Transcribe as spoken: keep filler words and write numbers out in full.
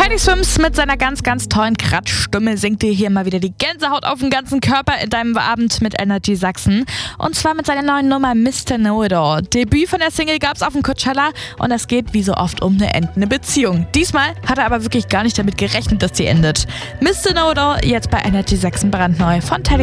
Teddy Swims mit seiner ganz, ganz tollen Kratzstimme singt dir hier mal wieder die Gänsehaut auf den ganzen Körper in deinem Abend mit Energy Sachsen. Und zwar mit seiner neuen Nummer Mister Know-It-All. Debüt von der Single gab's auf dem Coachella und es geht wie so oft um eine endende Beziehung. Diesmal hat er aber wirklich gar nicht damit gerechnet, dass sie endet. Mister Know-It-All jetzt bei Energy Sachsen brandneu von Teddy